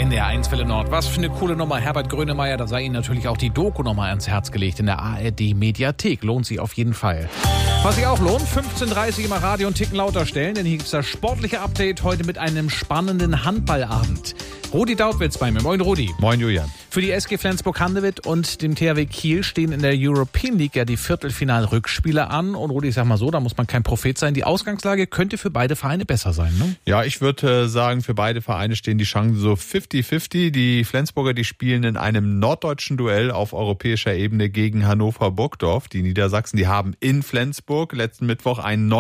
NDR1 Welle Nord. Was für eine coole Nummer. Herbert Grönemeyer, da sei Ihnen natürlich auch die Doku nochmal ans Herz gelegt in der ARD-Mediathek. Lohnt sich auf jeden Fall. Was sich auch lohnt, 15:30 immer Radio und Ticken lauter stellen, denn hier gibt es das sportliche Update heute mit einem spannenden Handballabend. Rudi Dautwitz bei mir. Moin Rudi. Moin Julian. Für die SG Flensburg-Handewitt und dem THW Kiel stehen in der European League ja die Viertelfinal-Rückspiele an. Und Rudi, ich sag mal so, da muss man kein Prophet sein. Die Ausgangslage könnte für beide Vereine besser sein, ne? Ja, ich würde sagen, für beide Vereine stehen die Chancen so 50-50. Die Flensburger, die spielen in einem norddeutschen Duell auf europäischer Ebene gegen Hannover Burgdorf. Die Niedersachsen, die haben in Flensburg letzten Mittwoch einen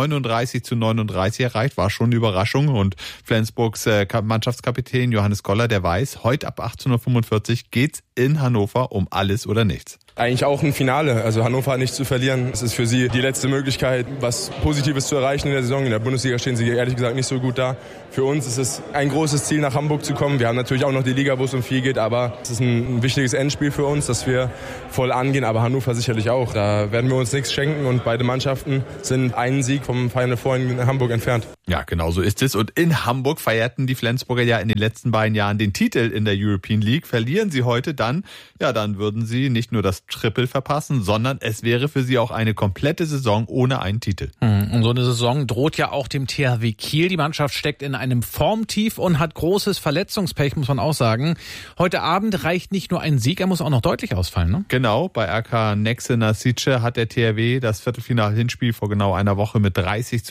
39:39 erreicht. War schon eine Überraschung. Und Flensburgs Mannschaftskapitän Johannes Koller, der weiß, heute ab 18:45 geht's in Hannover um alles oder nichts. Eigentlich auch ein Finale. Also Hannover hat nichts zu verlieren. Es ist für sie die letzte Möglichkeit, was Positives zu erreichen in der Saison. In der Bundesliga stehen sie ehrlich gesagt nicht so gut da. Für uns ist es ein großes Ziel, nach Hamburg zu kommen. Wir haben natürlich auch noch die Liga, wo es um viel geht, aber es ist ein wichtiges Endspiel für uns, dass wir voll angehen. Aber Hannover sicherlich auch. Da werden wir uns nichts schenken und beide Mannschaften sind einen Sieg vom Final Four in Hamburg entfernt. Ja, genau so ist es. Und in Hamburg feierten die Flensburger ja in den letzten beiden Jahren den Titel in der European League. Verlieren sie heute dann würden sie nicht nur das Triple verpassen, sondern es wäre für sie auch eine komplette Saison ohne einen Titel. Und so eine Saison droht ja auch dem THW Kiel. Die Mannschaft steckt in einem Formtief und hat großes Verletzungspech, muss man auch sagen. Heute Abend reicht nicht nur ein Sieg, er muss auch noch deutlich ausfallen, ne? Genau, bei RK Nexe Nasice hat der THW das Viertelfinal-Hinspiel vor genau einer Woche mit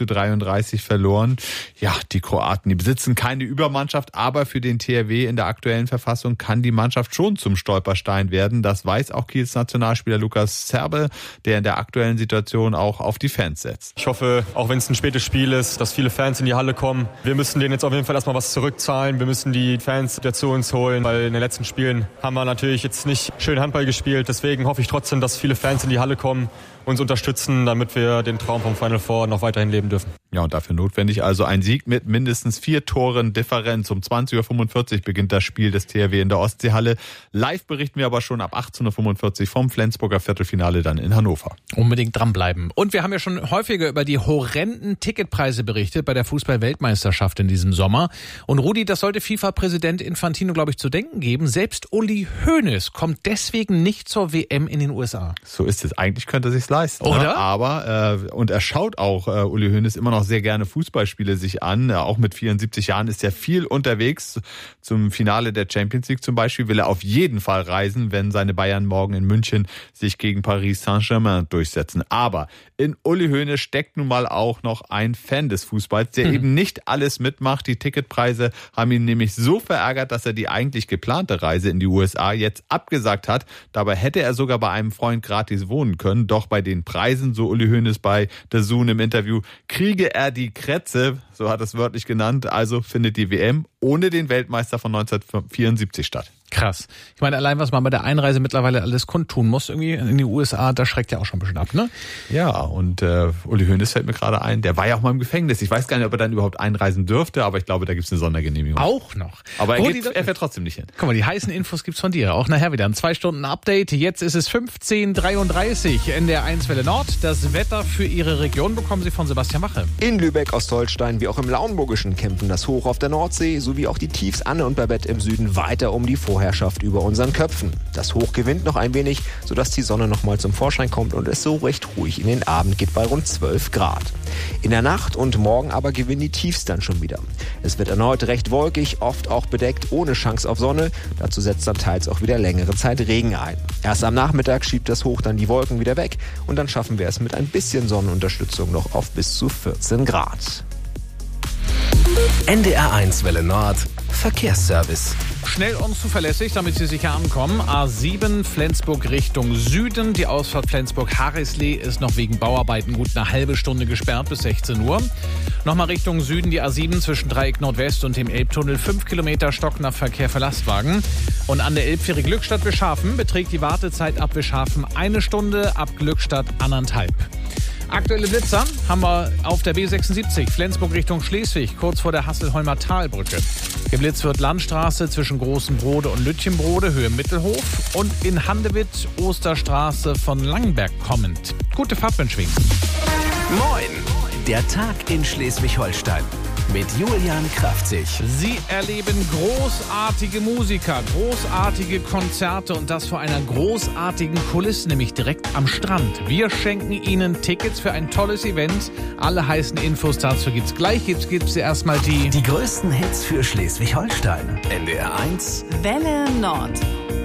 30:33 verloren. Ja, die Kroaten, die besitzen keine Übermannschaft, aber für den THW in der aktuellen Verfassung kann die Mannschaft schon zum Stolperstein werden. Das weiß auch Kiels Nationalspieler Lukas Zerbe, der in der aktuellen Situation auch auf die Fans setzt. Ich hoffe, auch wenn es ein spätes Spiel ist, dass viele Fans in die Halle kommen. Wir müssen denen jetzt auf jeden Fall erstmal was zurückzahlen. Wir müssen die Fans wieder zu uns holen, weil in den letzten Spielen haben wir natürlich jetzt nicht schön Handball gespielt. Deswegen hoffe ich trotzdem, dass viele Fans in die Halle kommen, uns unterstützen, damit wir den Traum vom Final Four noch weiterhin leben dürfen. Ja, und dafür notwendig also ein Sieg mit mindestens 4 Toren Differenz. Um 20:45 beginnt das Spiel des THW in der Ostseehalle. Live berichten wir aber schon ab 18:45 vom Flensburger Viertelfinale dann in Hannover. Unbedingt dranbleiben. Und wir haben ja schon häufiger über die horrenden Ticketpreise berichtet bei der Fußball-Weltmeisterschaft in diesem Sommer. Und Rudi, das sollte FIFA-Präsident Infantino, glaube ich, zu denken geben. Selbst Uli Hoeneß kommt deswegen nicht zur WM in den USA. So ist es. Eigentlich könnte er sich's leisten. Oder? Ne? Aber, und er schaut auch, Uli Hoeneß, immer noch sehr gerne Fußballspiele sich an. Auch mit 74 Jahren ist er viel unterwegs. Zum Finale der Champions League zum Beispiel will er auf jeden Fall reisen, wenn seine Bayern morgen in München sich gegen Paris Saint-Germain durchsetzen. Aber in Uli Hoeneß steckt nun mal auch noch ein Fan des Fußballs, der eben nicht alles mitmacht. Die Ticketpreise haben ihn nämlich so verärgert, dass er die eigentlich geplante Reise in die USA jetzt abgesagt hat. Dabei hätte er sogar bei einem Freund gratis wohnen können. Doch bei den Preisen, so Uli Hoeneß bei DAZN im Interview, kriege er die Krätze, so hat er es wörtlich genannt. Also findet die WM ohne den Weltmeister von 1974 statt. Krass. Ich meine, allein was man bei der Einreise mittlerweile alles kundtun muss, irgendwie in die USA, das schreckt ja auch schon ein bisschen ab, ne? Ja, und Uli Hoeneß fällt mir gerade ein, der war ja auch mal im Gefängnis. Ich weiß gar nicht, ob er dann überhaupt einreisen dürfte, aber ich glaube, da gibt es eine Sondergenehmigung. Auch noch. Aber er fährt trotzdem nicht hin. Guck mal, die heißen Infos gibt's von dir. Auch nachher wieder ein 2-Stunden-Update. Jetzt ist es 15:33 in der 1 Welle Nord. Das Wetter für Ihre Region bekommen Sie von Sebastian Wache. In Lübeck, Ostholstein wie auch im Lauenburgischen kämpfen das Hoch auf der Nordsee sowie auch die Tiefs Anne und Babette im Süden weiter um die Vorherrschaft über unseren Köpfen. Das Hoch gewinnt noch ein wenig, sodass die Sonne nochmal zum Vorschein kommt und es so recht ruhig in den Abend geht bei rund 12 Grad. In der Nacht und morgen aber gewinnen die Tiefs dann schon wieder. Es wird erneut recht wolkig, oft auch bedeckt, ohne Chance auf Sonne. Dazu setzt dann teils auch wieder längere Zeit Regen ein. Erst am Nachmittag schiebt das Hoch dann die Wolken wieder weg und dann schaffen wir es mit ein bisschen Sonnenunterstützung noch auf bis zu 14 Grad. NDR1 Welle Nord Verkehrsservice. Schnell und zuverlässig, damit Sie sicher ankommen. A7 Flensburg Richtung Süden. Die Ausfahrt Flensburg-Harrislee ist noch wegen Bauarbeiten gut eine halbe Stunde gesperrt bis 16 Uhr. Nochmal Richtung Süden die A7 zwischen Dreieck Nordwest und dem Elbtunnel. 5 Kilometer Stocknachverkehr für Lastwagen. Und an der Elbfähre Glückstadt-Wischhafen beträgt die Wartezeit ab Wischhafen 1 Stunde, ab Glückstadt 1,5. Aktuelle Blitzer haben wir auf der B76 Flensburg Richtung Schleswig, kurz vor der Hasselholmer Talbrücke. Geblitzt wird Landstraße zwischen Großen Brode und Lütchenbrode, Höhe Mittelhof, und in Handewitt Osterstraße von Langenberg kommend. Gute Fahrt wünschen wir Ihnen. Moin! Der Tag in Schleswig-Holstein. mit Julian Kraftzig. Sie erleben großartige Musiker, großartige Konzerte und das vor einer großartigen Kulisse, nämlich direkt am Strand. Wir schenken Ihnen Tickets für ein tolles Event. Alle heißen Infos dazu gibt's gleich. Gibt's erstmal Die größten Hits für Schleswig-Holstein. NDR 1. Welle Nord.